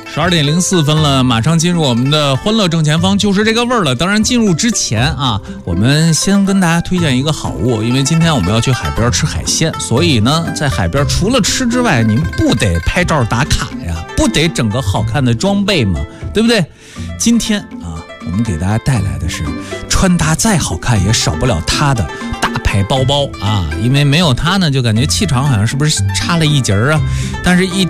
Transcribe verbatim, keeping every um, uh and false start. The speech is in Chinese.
十二点零四分了，马上进入我们的欢乐正前方，就是这个味儿了。当然，进入之前啊，我们先跟大家推荐一个好物，因为今天我们要去海边吃海鲜，所以呢，在海边除了吃之外，您不得拍照打卡呀，不得整个好看的装备嘛，对不对？今天啊，我们给大家带来的是穿搭再好看也少不了它的大牌包包啊，因为没有它呢，就感觉气场好像是不是差了一截儿啊？但是一